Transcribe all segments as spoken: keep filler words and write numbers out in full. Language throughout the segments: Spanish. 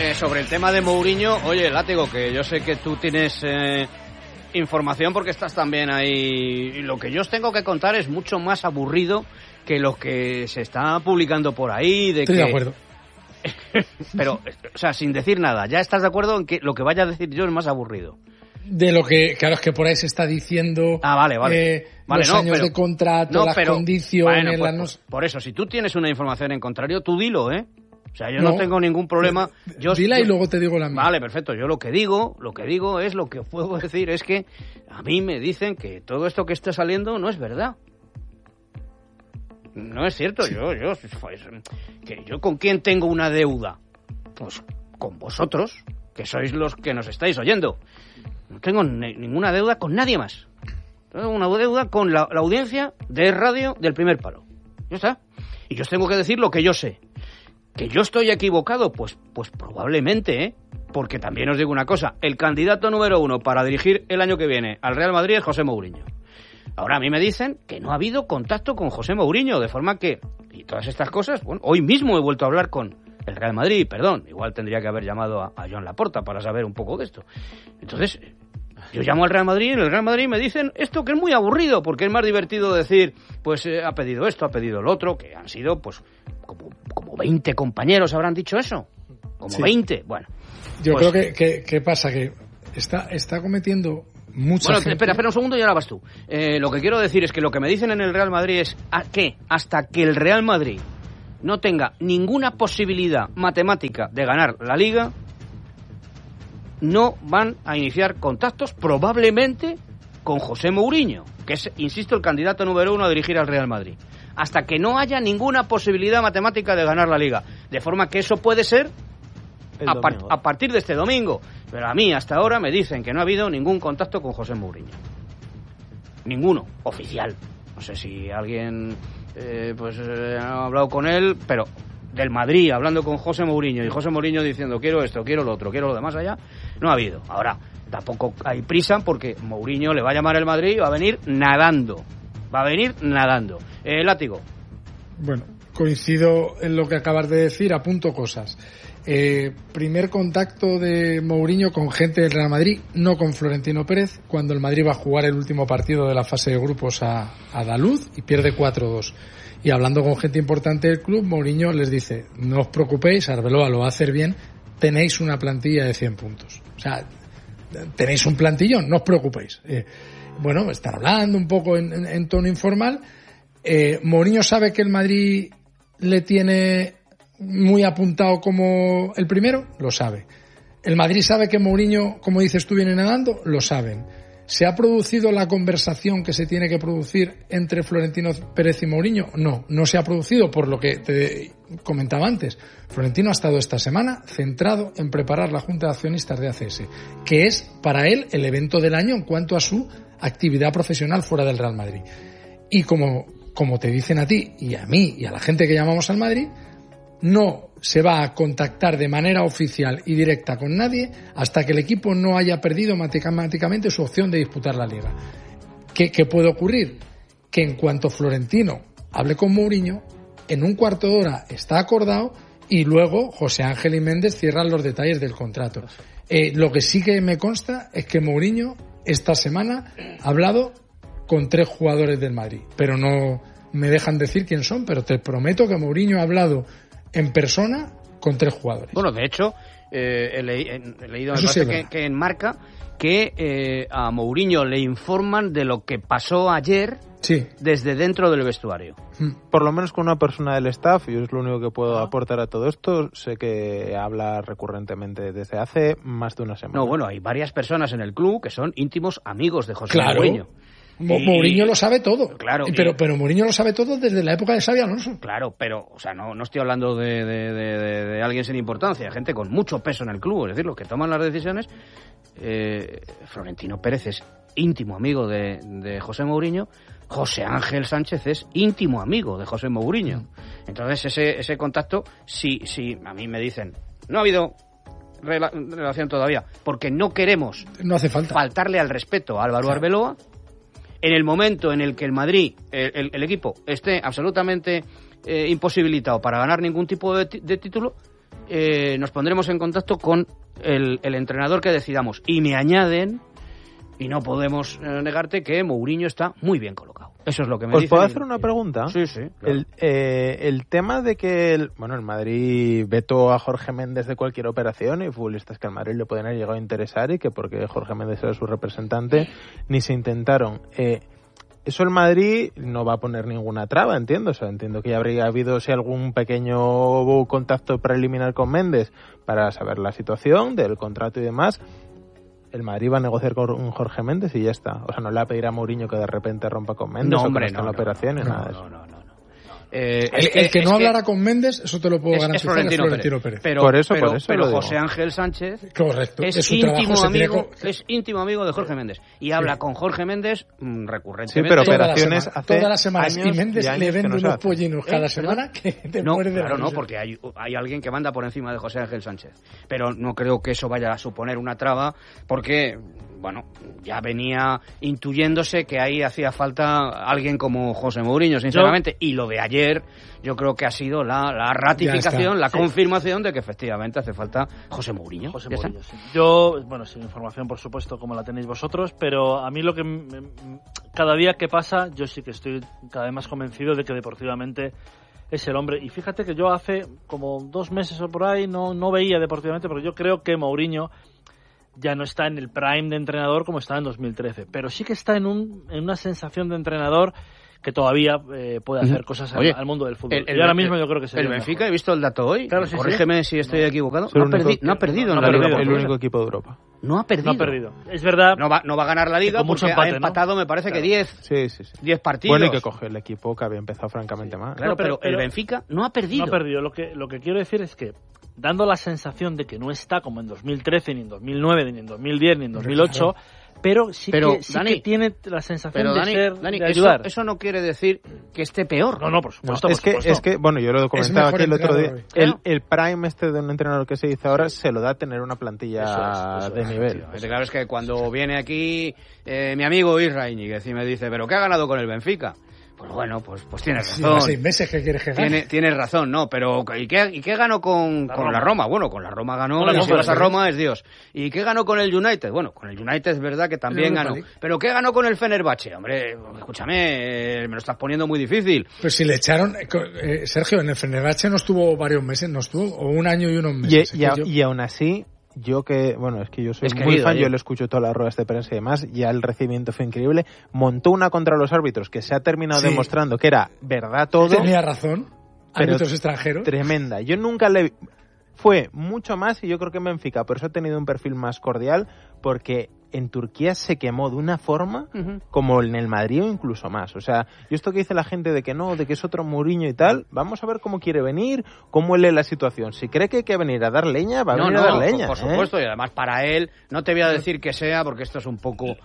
eh, sobre el tema de Mourinho, oye, Látigo, que yo sé que tú tienes eh, información porque estás también ahí. Y lo que yo os tengo que contar es mucho más aburrido que lo que se está publicando por ahí. De Estoy que... de acuerdo. Pero, o sea, sin decir nada, ¿ya estás de acuerdo en que lo que vaya a decir yo es más aburrido? De lo que, claro, es que por ahí se está diciendo. Ah, vale, vale. Eh, vale los no, años pero, de contrato, no, las pero, condiciones. Bueno, pues, las pues, por eso, si tú tienes una información en contrario, tú dilo, ¿eh? O sea, yo no, no tengo ningún problema. Yo, Dila yo, y luego te digo la mía. Vale, perfecto. Yo lo que digo, lo que digo es lo que puedo decir es que a mí me dicen que todo esto que está saliendo no es verdad. No es cierto. Sí. Yo, yo, pues, que yo con quién tengo una deuda, pues con vosotros, que sois los que nos estáis oyendo. No tengo ni, ninguna deuda con nadie más. Tengo una deuda con la, la audiencia de radio del Primer Palo. Ya está. Y yo os tengo que decir lo que yo sé. ¿Que yo estoy equivocado? Pues, pues probablemente, ¿eh? Porque también os digo una cosa. El candidato número uno para dirigir el año que viene al Real Madrid es José Mourinho. Ahora a mí me dicen que no ha habido contacto con José Mourinho, de forma que... Y todas estas cosas, bueno, hoy mismo he vuelto a hablar con el Real Madrid, perdón, igual tendría que haber llamado a, a Joan Laporta para saber un poco de esto. Entonces, yo llamo al Real Madrid y en el Real Madrid me dicen esto que es muy aburrido, porque es más divertido decir, pues eh, ha pedido esto, ha pedido lo otro, que han sido, pues, como, como veinte compañeros habrán dicho eso. Como sí. veinte, bueno. Yo pues, creo que, que, que pasa que está, está cometiendo mucha Bueno, gente... espera, espera un segundo y ahora vas tú. Eh, lo que quiero decir es que lo que me dicen en el Real Madrid es a que hasta que el Real Madrid no tenga ninguna posibilidad matemática de ganar la Liga, no van a iniciar contactos probablemente con José Mourinho, que es, insisto, el candidato número uno a dirigir al Real Madrid, hasta que no haya ninguna posibilidad matemática de ganar la Liga. De forma que eso puede ser a, par- a partir de este domingo. Pero a mí hasta ahora me dicen que no ha habido ningún contacto con José Mourinho. Ninguno, oficial. No sé si alguien eh, pues eh, ha hablado con él, pero del Madrid hablando con José Mourinho y José Mourinho diciendo quiero esto, quiero lo otro, quiero lo demás allá, no ha habido. Ahora, tampoco hay prisa porque Mourinho le va a llamar el Madrid y va a venir nadando. Va a venir nadando. Eh, Látigo. Bueno, coincido en lo que acabas de decir, apunto cosas. Eh, primer contacto de Mourinho con gente del Real Madrid, no con Florentino Pérez, cuando el Madrid va a jugar el último partido de la fase de grupos a, a Daluz y pierde cuatro dos. Y hablando con gente importante del club, Mourinho les dice, no os preocupéis, Arbeloa lo va a hacer bien, tenéis una plantilla de cien puntos. O sea, tenéis un plantillón, no os preocupéis. Eh, bueno, están hablando un poco en, en, en tono informal. Eh, Mourinho sabe que el Madrid le tiene muy apuntado como el primero, lo sabe. El Madrid sabe que Mourinho, como dices tú, viene nadando, lo saben. ¿Se ha producido la conversación que se tiene que producir entre Florentino Pérez y Mourinho? No, no se ha producido, por lo que te comentaba antes. Florentino ha estado esta semana centrado en preparar la Junta de Accionistas de A C S, que es para él el evento del año en cuanto a su actividad profesional fuera del Real Madrid. Y como, como te dicen a ti y a mí y a la gente que llamamos al Madrid, no se va a contactar de manera oficial y directa con nadie hasta que el equipo no haya perdido matemáticamente su opción de disputar la Liga. ¿Qué, qué puede ocurrir? Que en cuanto Florentino hable con Mourinho, en un cuarto de hora está acordado y luego José Ángel y Méndez cierran los detalles del contrato. Eh, lo que sí que me consta es que Mourinho esta semana ha hablado con tres jugadores del Madrid, pero no me dejan decir quién son, pero te prometo que Mourinho ha hablado en persona con tres jugadores. Bueno, de hecho, eh, he, le- he leído me parece que, que en Marca que eh, a Mourinho le informan de lo que pasó ayer sí. desde dentro del vestuario. Por lo menos con una persona del staff, yo es lo único que puedo aportar a todo esto, sé que habla recurrentemente desde hace más de una semana. No, bueno, hay varias personas en el club que son íntimos amigos de José Claro. Mourinho. Mo- Y- Mourinho lo sabe todo. Claro, pero, y- pero Mourinho lo sabe todo desde la época de Xabi Alonso. Claro, pero, o sea, no, no estoy hablando de, de, de, de, de alguien sin importancia, gente con mucho peso en el club, es decir, los que toman las decisiones. Eh, Florentino Pérez es íntimo amigo de, de José Mourinho, José Ángel Sánchez es íntimo amigo de José Mourinho. Entonces, ese, ese contacto, sí, sí, a mí me dicen, no ha habido rela- relación todavía, porque no queremos No hace falta. faltarle al respeto a Álvaro Arbeloa. En el momento en el que el Madrid, el, el, el equipo, esté absolutamente eh, imposibilitado para ganar ningún tipo de, ti- de título, eh, nos pondremos en contacto con el, el entrenador que decidamos. Y me añaden, y no podemos eh, negarte, que Mourinho está muy bien colocado. Eso es lo que me ¿Os dicen. puedo y- hacer una pregunta? Sí, sí. Claro. El, eh, el tema de que el, bueno, el Madrid vetó a Jorge Méndez de cualquier operación y futbolistas que al Madrid le pueden haber llegado a interesar y que porque Jorge Méndez era su representante ni se intentaron. Eh, eso el Madrid no va a poner ninguna traba, entiendo. O sea, entiendo que ya habría habido si algún pequeño contacto preliminar con Méndez para saber la situación del contrato y demás. El Madrid va a negociar con Jorge Méndez y ya está. O sea, no le va a pedir a Mourinho que de repente rompa con Méndez No, o que hombre, no esté en no, la no, operación no, ni no, nada de eso. no, no, no, no. Eh, El, es el que es no hablara con Méndez, eso te lo puedo es, es garantizar, es Florentino, Florentino Pérez. Pérez. Pero, Por eso, pero, por eso pero lo digo. José Ángel Sánchez Correcto. es, es su íntimo trabajo, se tiene amigo, co- es íntimo amigo de Jorge Méndez y habla Sí. con Jorge Méndez mmm, Sí, recurrentemente. pero toda la operaciones semana, hace todas las semanas. años Y Méndez y años le que vende no se unos hace. pollinos ¿Eh? cada ¿Perdón? semana que te No, muere de claro, no, risa. porque hay, hay alguien que manda por encima de José Ángel Sánchez. Pero no creo que eso vaya a suponer una traba, porque, bueno, ya venía intuyéndose que ahí hacía falta alguien como José Mourinho, sinceramente. Yo, y lo de ayer, yo creo que ha sido la, la ratificación, la sí. confirmación de que efectivamente hace falta José Mourinho. José Mourinho, sí. Yo, bueno, sin información, por supuesto, como la tenéis vosotros, pero a mí lo que me, cada día que pasa, yo sí que estoy cada vez más convencido de que deportivamente es el hombre. Y fíjate que yo hace como dos meses o por ahí no, no veía deportivamente, porque yo creo que Mourinho ya no está en el prime de entrenador como estaba en dos mil trece, pero sí que está en, un, en una sensación de entrenador que todavía eh, puede hacer cosas al, Oye, al mundo del fútbol. El, el, y ahora mismo yo creo que sería el Benfica, mejor. He visto el dato hoy, claro, sí, corrígeme sí. si estoy no. equivocado, no, no, perdi, no ha perdido no, en la no Liga. El único equipo de Europa. No ha perdido. No ha perdido. Es verdad. No va, no va a ganar la Liga porque mucho empate, ha empatado, ¿no? Me parece claro. que diez sí, sí, sí. diez partidos. Bueno, y que coge el equipo que había empezado francamente sí. mal. Claro, no, pero, pero el Benfica no ha perdido. No ha perdido. Lo que, lo que quiero decir es que, dando la sensación de que no está como en dos mil trece, ni en dos mil nueve, ni en dos mil diez, ni en dos mil ocho... Claro. Pero sí, pero, que, sí Dani, que tiene la sensación pero, de Dani, ser Dani, de ayudar. Eso, eso no quiere decir que esté peor. No, no, por supuesto. No, es, por que, supuesto. es que, bueno, yo lo comentaba aquí el otro día. El, ¿no? el prime este de un entrenador que se dice ahora se lo da a tener una plantilla eso es, eso de es, nivel. Tío, claro, es que cuando viene aquí eh, mi amigo Isra Íñiguez y me dice, ¿pero qué ha ganado con el Benfica? Pues bueno, pues, pues tienes razón. Sí, seis meses que quieres que gane. Tiene, tienes razón, no, pero ¿y qué, y qué ganó con la, con Roma. la Roma? Bueno, con la Roma ganó, no, y si vas a ¿sí? Roma es Dios. ¿Y qué ganó con el United? Bueno, con el United es verdad que también ganó. League. ¿Pero qué ganó con el Fenerbahce? Hombre, escúchame, eh, me lo estás poniendo muy difícil. Pues si le echaron, eh, Sergio, en el Fenerbahce no estuvo varios meses, no estuvo, o un año y unos meses. Y, y, a, y aún así... Yo que, bueno, es que yo soy es muy querido, fan, ¿eh? Yo le escucho todas las ruedas de prensa y demás, ya el recibimiento fue increíble. Montó una contra los árbitros que se ha terminado sí. demostrando que era verdad todo. Tenía razón, árbitros extranjeros. Tremenda. Yo nunca le... Fue mucho más y yo creo que en Benfica, por eso ha tenido un perfil más cordial, porque en Turquía se quemó de una forma uh-huh. como en el Madrid o incluso más. O sea, yo esto que dice la gente de que no, de que es otro Mourinho y tal, vamos a ver cómo quiere venir, cómo lee la situación. Si cree que hay que venir a dar leña, va a no, venir no, a dar leña. Por, por supuesto, ¿eh? Y además para él, no te voy a decir que sea, porque esto es un poco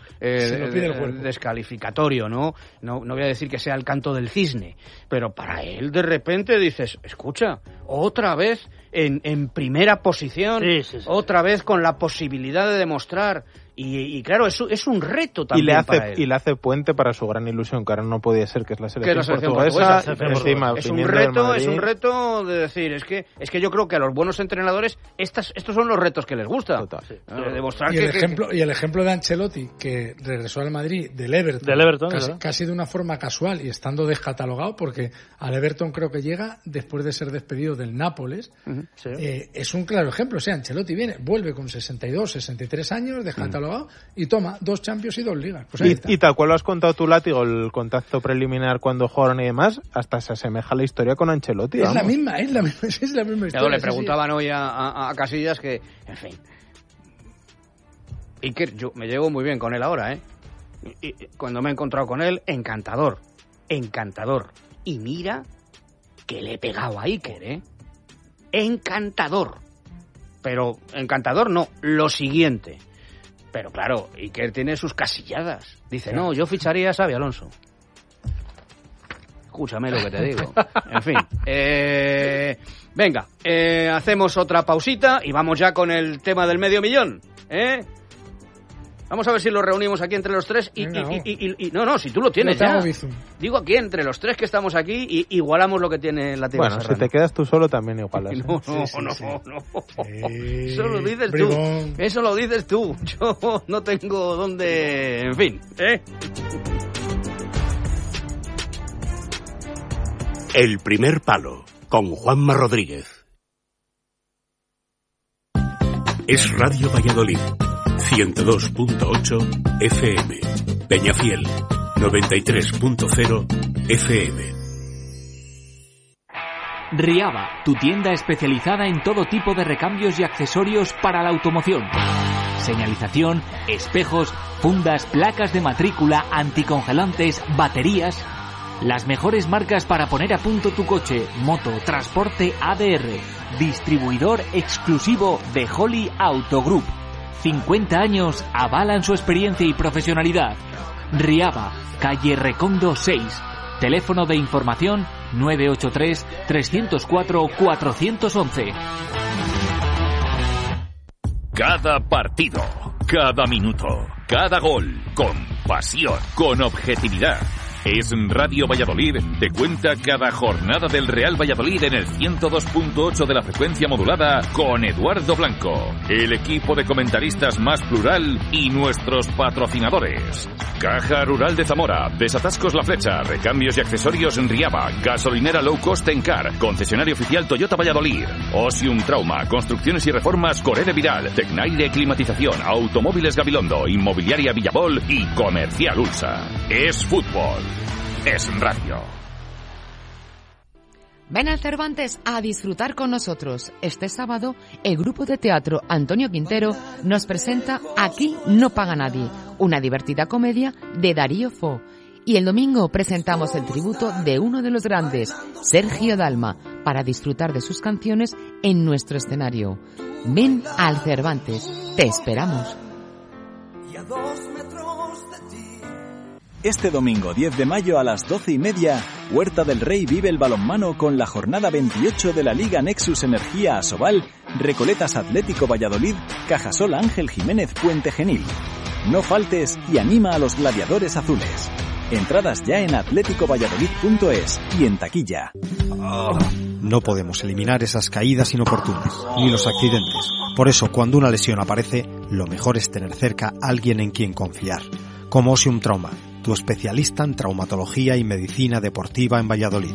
eh, descalificatorio, ¿no? ¿no? No voy a decir que sea el canto del cisne, pero para él de repente dices, escucha, otra vez en, en primera posición, sí, sí, sí, otra vez con la posibilidad de demostrar. Y, y claro, es, es un reto también y le hace, para él. Y le hace puente para su gran ilusión, que ahora no podía ser, que es la selección, la selección portuguesa. portuguesa encima, es un reto, es un reto de decir, es que es que yo creo que a los buenos entrenadores estas, estos son los retos que les gusta. Total. Sí. Eh, demostrar y, el que, ejemplo, que... y el ejemplo de Ancelotti, que regresó al Madrid del Everton, del Everton casi, casi de una forma casual y estando descatalogado, porque al Everton creo que llega después de ser despedido del Nápoles. Uh-huh. Sí. Eh, es un claro ejemplo. O sea, Ancelotti viene, vuelve con sesenta y dos, sesenta y tres años, descatalogado, uh-huh. y toma dos Champions y dos Ligas. Pues y, y tal cual lo has contado tú, Látigo, el contacto preliminar cuando jugaron y demás, hasta se asemeja a la historia con Ancelotti. Es vamos. la misma, es la misma, es la misma historia. Le preguntaban hoy a, a, a Casillas que, en fin, Iker, yo me llevo muy bien con él ahora, ¿eh? Y, y, cuando me he encontrado con él, encantador, encantador. Y mira que le he pegado a Iker, ¿eh? Encantador. Pero encantador no, lo siguiente. Pero claro, Iker tiene sus casilladas. Dice, no, yo ficharía a Xabi Alonso. Escúchame lo que te digo. En fin. Eh, venga, eh, hacemos otra pausita y vamos ya con el tema del medio millón. ¿Eh? Vamos a ver si lo reunimos aquí entre los tres y... Venga, y, y, y, y no, no, si tú lo tienes no ya. Bizum. Digo aquí entre los tres que estamos aquí y igualamos lo que tiene la tía Bueno, Serrano. si te quedas tú solo también igualas. ¿eh? No, no, Sí, sí, no, sí. no. Sí, Eso lo dices bribón. tú. Eso lo dices tú. Yo no tengo dónde... En fin, ¿eh? El primer palo, con Juanma Rodríguez. Es Radio Valladolid, ciento dos punto ocho F M. Peñafiel, noventa y tres punto cero F M. Riaba, tu tienda especializada en todo tipo de recambios y accesorios para la automoción. Señalización, espejos, fundas, placas de matrícula, anticongelantes, baterías. Las mejores marcas para poner a punto tu coche, moto, transporte A D R. Distribuidor exclusivo de Holly Auto Group. cincuenta años avalan su experiencia y profesionalidad. Riaba, calle Recondo seis. Teléfono de información nueve ocho tres, tres cero cuatro, cuatro uno uno. Cada partido, cada minuto, cada gol, con pasión, con objetividad. Es Radio Valladolid, te cuenta cada jornada del Real Valladolid en el ciento dos punto ocho de la frecuencia modulada con Eduardo Blanco, el equipo de comentaristas más plural y nuestros patrocinadores. Caja Rural de Zamora, Desatascos La Flecha, recambios y accesorios en Riaba, gasolinera low cost Encar, concesionario oficial Toyota Valladolid, Osium Trauma, construcciones y reformas Corede Vidal, Tecnaire Climatización, Automóviles Gabilondo, Inmobiliaria Villabol y Comercial Ulsa. Es fútbol. Es radio. Ven al Cervantes a disfrutar con nosotros. Este sábado, el grupo de teatro Antonio Quintero nos presenta Aquí no paga nadie, una divertida comedia de Darío Fo. Y el domingo presentamos el tributo de uno de los grandes, Sergio Dalma, para disfrutar de sus canciones en nuestro escenario. Ven al Cervantes, te esperamos. Y a dos metros de ti. Este domingo diez de mayo a las doce y media, Huerta del Rey vive el balonmano con la jornada veintiocho de la Liga Nexus Energía Asobal, Recoletas Atlético Valladolid, Cajasol Ángel Jiménez Puente Genil. No faltes y anima a los gladiadores azules. Entradas ya en atlético valladolid punto es y en taquilla. Oh. No podemos eliminar esas caídas inoportunas, ni los accidentes. Por eso, cuando una lesión aparece, lo mejor es tener cerca a alguien en quien confiar. Como Osium Trauma, tu especialista en traumatología y medicina deportiva en Valladolid.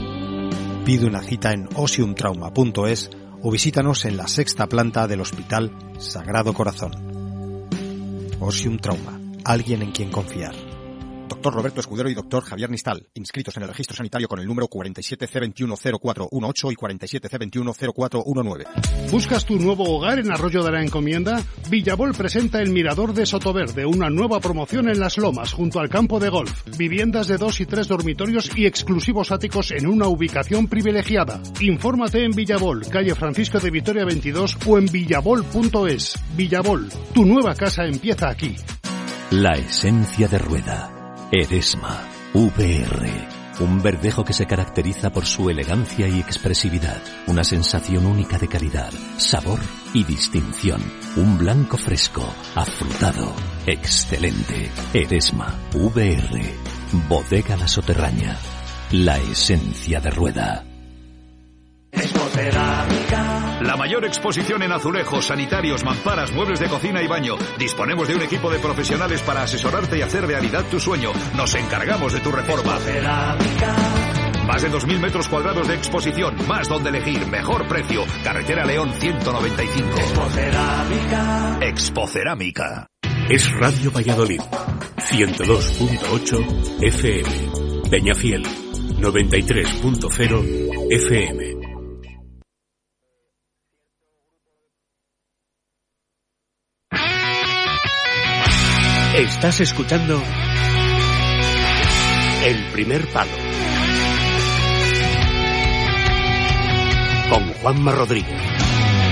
Pide una cita en osium trauma punto es o visítanos en la sexta planta del Hospital Sagrado Corazón. Osium Trauma, alguien en quien confiar. Doctor Roberto Escudero y Doctor Javier Nistal, inscritos en el registro sanitario con el número cuarenta y siete C veintiuno cero cuatro dieciocho y cuarenta y siete C veintiuno cero cuatro diecinueve. ¿Buscas tu nuevo hogar en Arroyo de la Encomienda? Villabol presenta el Mirador de Sotoverde, una nueva promoción en Las Lomas, junto al campo de golf. Viviendas de dos y tres dormitorios y exclusivos áticos en una ubicación privilegiada. Infórmate en Villabol, calle Francisco de Vitoria veintidós o en villabol punto es. Villabol, tu nueva casa empieza aquí. La esencia de Rueda. Eresma, V R, un verdejo que se caracteriza por su elegancia y expresividad, una sensación única de calidad, sabor y distinción, un blanco fresco, afrutado, excelente. Eresma, V R, Bodega La Soterraña, la esencia de Rueda. La mayor exposición en azulejos, sanitarios, mamparas, muebles de cocina y baño. Disponemos de un equipo de profesionales para asesorarte y hacer realidad tu sueño. Nos encargamos de tu reforma. Más de dos mil metros cuadrados de exposición, más donde elegir, mejor precio. Carretera León ciento noventa y cinco. Expocerámica. Expocerámica. Es Radio Valladolid, ciento dos punto ocho F M. Peñafiel, noventa y tres punto cero F M. Estás escuchando El Primer Palo con Juanma Rodríguez.